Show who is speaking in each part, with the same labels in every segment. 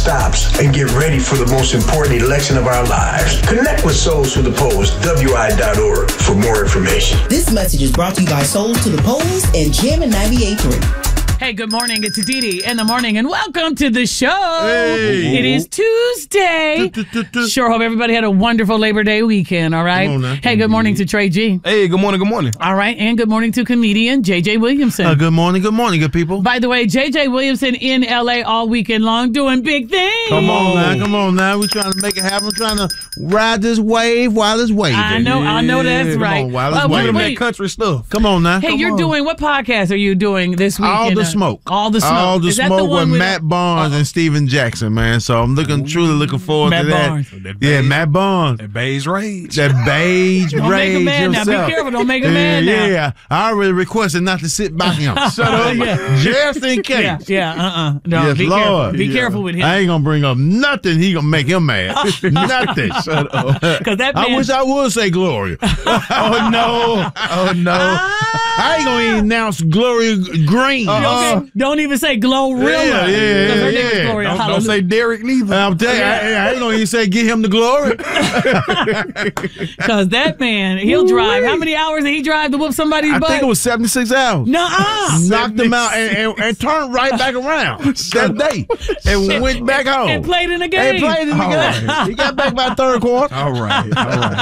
Speaker 1: stops and get ready for the most important election of our lives. Connect with Souls to the Polls, WI.org, for more information.
Speaker 2: This message is brought to you by Souls to the Polls and Jammin' 98.3.
Speaker 3: Hey, good morning. It's Didi in the morning, and welcome to the show.
Speaker 4: Hey.
Speaker 3: It is Tuesday. Sure hope everybody had a wonderful Labor Day weekend, all right?
Speaker 4: Come on now.
Speaker 3: Hey, good morning to Trey G.
Speaker 5: Hey, good morning, good morning.
Speaker 3: All right, and good morning to comedian J.J. Williamson.
Speaker 4: Good morning, good people.
Speaker 3: By the way, J.J. Williamson in L.A. all weekend long doing big things.
Speaker 4: Come on now. We're trying to make it happen. We're trying to ride this wave while it's waving.
Speaker 3: I know that's
Speaker 4: Come
Speaker 3: right.
Speaker 4: on, while it's waving.
Speaker 5: That country stuff.
Speaker 4: Come on now.
Speaker 3: Hey, you're doing, what podcast are you doing this weekend?
Speaker 4: All the Smoke.
Speaker 3: All the Smoke.
Speaker 4: All the
Speaker 3: Is that
Speaker 4: Smoke
Speaker 3: one
Speaker 4: with Matt Barnes and Steven Jackson, man. So I'm truly looking forward
Speaker 3: Matt
Speaker 4: to that.
Speaker 3: Barnes.
Speaker 4: Yeah, Matt Barnes.
Speaker 5: That beige rage.
Speaker 4: That beige
Speaker 3: Don't
Speaker 4: rage
Speaker 3: make a man now.
Speaker 4: himself.
Speaker 3: Be careful. Don't make a man now.
Speaker 4: Yeah. I already requested not to sit by him. Shut up. Just in case.
Speaker 3: No,
Speaker 4: Yes,
Speaker 3: be
Speaker 4: Lord.
Speaker 3: careful. Be careful with him.
Speaker 4: I ain't gonna bring up nothing. He gonna make him mad. Nothing. Shut up.
Speaker 3: Because that man.
Speaker 4: I wish I would say Gloria. Oh no. I ain't gonna even announce Gloria Green.
Speaker 3: Okay, don't even say Glorilla. Because her name is Gloria.
Speaker 5: Don't say Derek neither.
Speaker 4: I'm telling you, I ain't gonna even say get him the glory.
Speaker 3: Because that man, he'll drive. How many hours did he drive to whoop somebody's butt?
Speaker 4: I think it was 76 hours.
Speaker 3: Nuh-uh.
Speaker 4: Knocked him out and turned right back around that day and went back home.
Speaker 3: And played in the game.
Speaker 4: He played in the game. He got back by third quarter.
Speaker 5: All right.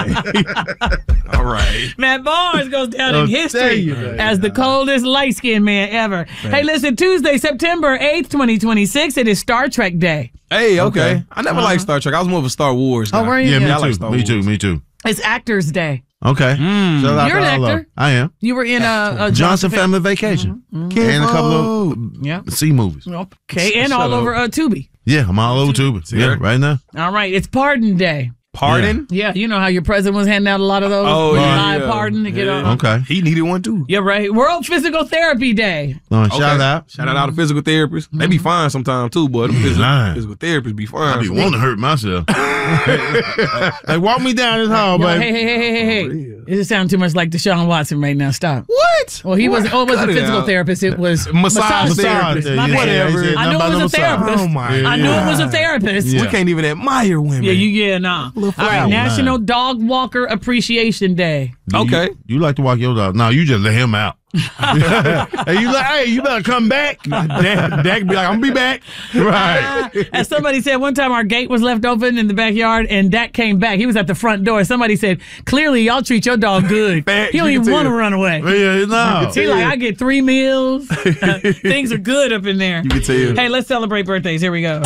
Speaker 3: Matt Barnes goes down in history as the coldest light-skinned man ever. Hey, listen, Tuesday, September 8th, 2026, it is Star Trek Day.
Speaker 5: Hey, okay. I never liked Star Trek. I was more of a Star Wars guy.
Speaker 3: Oh, were you?
Speaker 4: Yeah,
Speaker 5: I
Speaker 4: me
Speaker 5: like
Speaker 4: too.
Speaker 5: Star
Speaker 4: Me too.
Speaker 5: Wars.
Speaker 4: Me too.
Speaker 3: It's Actors Day.
Speaker 4: Okay. Shout out
Speaker 3: You're
Speaker 4: to
Speaker 3: an
Speaker 4: all of
Speaker 3: actor.
Speaker 4: them. I am.
Speaker 3: You were in a
Speaker 4: Johnson Family Vacation. And a couple of C movies.
Speaker 3: Okay, and all over Tubi.
Speaker 4: Yeah, I'm all over Tubi. Yeah, right now.
Speaker 3: All right, it's Pardon Day.
Speaker 5: Pardon?
Speaker 3: Yeah, you know how your president was handing out a lot of those.
Speaker 5: Oh, yeah.
Speaker 3: Pardon to get on.
Speaker 4: Okay.
Speaker 5: He needed one too.
Speaker 3: Yeah, right. World Physical Therapy Day.
Speaker 4: Shout out.
Speaker 5: Shout out to physical therapists. They be fine sometimes too, but physical therapists be fine.
Speaker 4: I be wanting to hurt myself. Like, walk me down this hall, baby.
Speaker 3: Hey. It just sounds too much like Deshaun Watson right now. Stop.
Speaker 5: What?
Speaker 3: Well, he wasn't. Oh, it wasn't
Speaker 5: Cut it
Speaker 3: physical
Speaker 5: out.
Speaker 3: therapist. It was
Speaker 5: Massage
Speaker 4: therapist.
Speaker 3: My bad.
Speaker 5: Whatever.
Speaker 3: I knew it was a therapist.
Speaker 5: Oh, my
Speaker 3: I knew it was a therapist.
Speaker 4: Yeah.
Speaker 5: We can't even admire women.
Speaker 3: Nah. All right, National Dog Walker Appreciation Day.
Speaker 5: Okay.
Speaker 4: You like to walk your dog. No, you just let him out. And you like, hey, you better come back. Dad be like, I'm gonna be back. Right.
Speaker 3: As somebody said, one time our gate was left open in the backyard and Dak came back. He was at the front door. Somebody said, clearly y'all treat your dog good. He don't even want to run away.
Speaker 4: Yeah, no.
Speaker 3: He like, I get 3 meals. Things are good up in there.
Speaker 5: You can tell.
Speaker 3: Hey, let's celebrate birthdays. Here we go.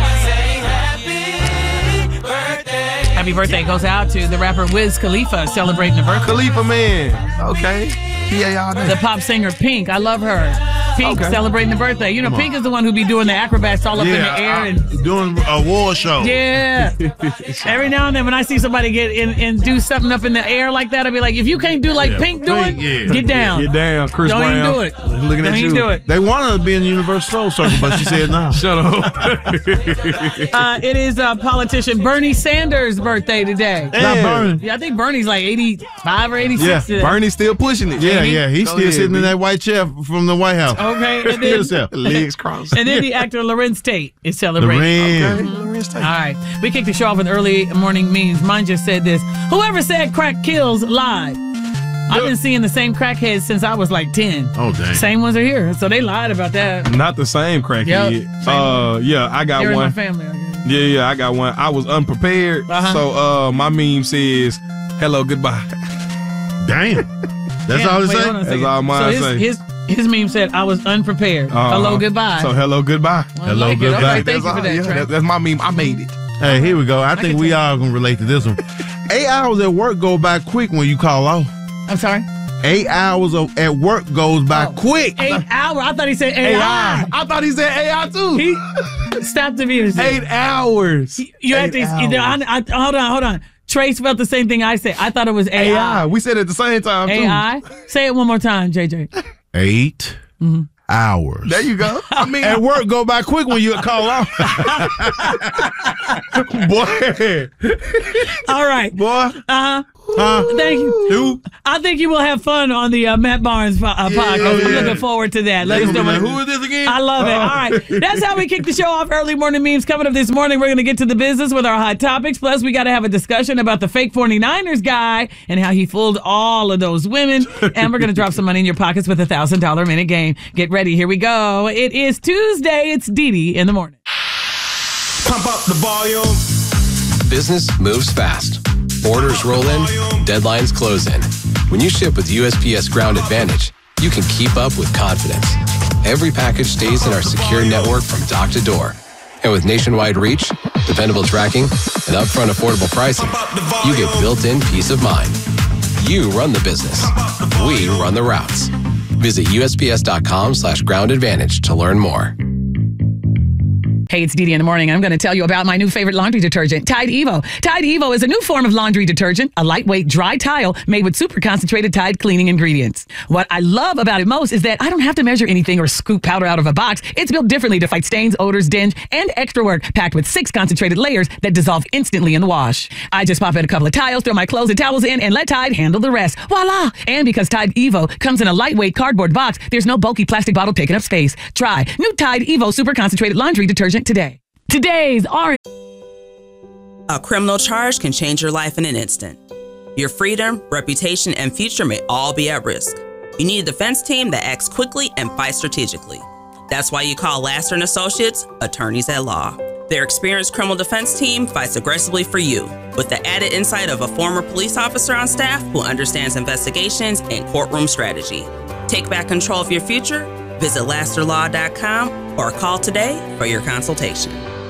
Speaker 3: Happy birthday goes out to the rapper Wiz Khalifa celebrating the birthday.
Speaker 5: Khalifa man. Okay. Yeah, y'all
Speaker 3: The pop singer Pink. I love her. Pink celebrating the birthday. You know, Pink is the one who be doing the acrobats all up in the air. And
Speaker 4: doing a war show.
Speaker 3: yeah. Every now and then when I see somebody get in and do something up in the air like that, I'll be like, if you can't do like Pink doing, get down.
Speaker 5: Get down, Chris
Speaker 3: Don't
Speaker 5: Brown.
Speaker 3: even do it.
Speaker 5: Looking
Speaker 3: Don't
Speaker 5: at
Speaker 3: even
Speaker 5: you.
Speaker 3: do it.
Speaker 4: They wanted to be in the Universal Soul Circle, but she said no.
Speaker 5: Shut up.
Speaker 3: It is politician Bernie Sanders' birthday today.
Speaker 4: Not Bernie.
Speaker 3: Yeah, I think Bernie's like 85 or 86
Speaker 4: Yeah,
Speaker 3: today.
Speaker 5: Bernie's still pushing it.
Speaker 4: Yeah. He's
Speaker 5: Go
Speaker 4: still
Speaker 5: ahead,
Speaker 4: sitting in
Speaker 5: B.
Speaker 4: that white chair from the White House.
Speaker 3: Okay, and then,
Speaker 5: Legs crossed.
Speaker 3: and then the actor Lorenz Tate is celebrating.
Speaker 4: Lorenz.
Speaker 3: All right. We kicked the show off with early morning memes. Mine just said this. Whoever said crack kills lied. I've been seeing the same crackheads since I was like 10.
Speaker 4: Oh, dang.
Speaker 3: Same ones are here. So they lied about that.
Speaker 5: Not the same crackhead.
Speaker 3: Yep.
Speaker 5: Yeah, I got
Speaker 3: You're in my
Speaker 5: one.
Speaker 3: family. I guess.
Speaker 5: Yeah, I got one. I was unprepared. So my meme says, hello, goodbye.
Speaker 4: Damn. That's
Speaker 3: Yeah,
Speaker 4: all it
Speaker 3: wait, hold on a
Speaker 4: say?
Speaker 3: second.
Speaker 5: That's all mine
Speaker 3: so his meme said, I was unprepared. Hello, goodbye.
Speaker 5: So hello, goodbye.
Speaker 3: I
Speaker 4: hello,
Speaker 3: like it.
Speaker 4: goodbye.
Speaker 3: Okay, thank you for that, Trey.
Speaker 5: That's my meme. I made it.
Speaker 4: Hey, here we go. I think we all gonna relate to this one. 8 hours at work go by quick when you call off.
Speaker 3: I'm sorry?
Speaker 4: 8 hours at work goes by quick.
Speaker 3: 8 hours? I thought he said AI.
Speaker 5: I thought he said AI too.
Speaker 3: He stopped the music.
Speaker 5: 8 hours.
Speaker 3: You have to, hold on. Trace felt the same thing I said. I thought it was AI.
Speaker 5: AI. We said it at the same time too.
Speaker 3: AI? Say it one more time, JJ.
Speaker 4: 8 hours.
Speaker 5: There you go. I mean,
Speaker 4: At work go by quick when you call off.
Speaker 5: boy.
Speaker 3: All right.
Speaker 4: Boy.
Speaker 3: Thank you.
Speaker 4: Who?
Speaker 3: I think you will have fun on the Matt Barnes podcast. I'm looking forward to that. Let us know.
Speaker 4: Like, who is this again?
Speaker 3: I love it. All right. That's how we kick the show off. Early morning memes coming up this morning. We're going to get to the business with our hot topics. Plus, we got to have a discussion about the fake 49ers guy and how he fooled all of those women. And we're going to drop some money in your pockets with a $1,000 minute game. Get ready. Here we go. It is Tuesday. It's Dee in the morning.
Speaker 1: Pump up the volume.
Speaker 6: Business moves fast. Orders roll in, deadlines close in. When you ship with USPS Ground Advantage, you can keep up with confidence. Every package stays in our secure network from dock to door. And with nationwide reach, dependable tracking, and upfront affordable pricing, you get built-in peace of mind. You run the business. We run the routes. Visit USPS.com/Ground Advantage to learn more.
Speaker 3: Hey, it's Dee in the morning. I'm going to tell you about my new favorite laundry detergent, Tide Evo. Tide Evo is a new form of laundry detergent, a lightweight dry tile made with super concentrated Tide cleaning ingredients. What I love about it most is that I don't have to measure anything or scoop powder out of a box. It's built differently to fight stains, odors, dinge, and extra work, packed with 6 concentrated layers that dissolve instantly in the wash. I just pop in a couple of tiles, throw my clothes and towels in, and let Tide handle the rest. Voila! And because Tide Evo comes in a lightweight cardboard box, there's no bulky plastic bottle taking up space. Try new Tide Evo super concentrated laundry detergent today. Today's orange.
Speaker 7: A criminal charge can change your life in an instant. Your freedom, reputation, and future may all be at risk. You need a defense team that acts quickly and fights strategically. That's why you call Laster & Associates, attorneys at law. Their experienced criminal defense team fights aggressively for you, with the added insight of a former police officer on staff who understands investigations and courtroom strategy. Take back control of your future. Visit LasterLaw.com or call today for your consultation.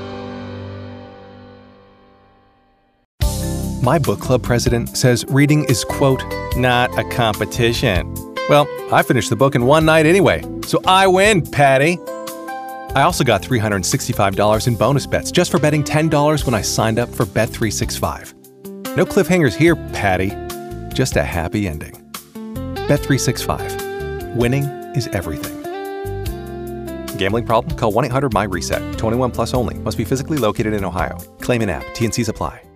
Speaker 8: My book club president says reading is, quote, not a competition. Well, I finished the book in one night anyway, so I win, Patty. I also got $365 in bonus bets just for betting $10 when I signed up for Bet365. No cliffhangers here, Patty. Just a happy ending. Bet365. Winning is everything. Gambling problem? Call 1-800-MY-RESET. 21 plus only. Must be physically located in Ohio. Claim in app. T&Cs apply.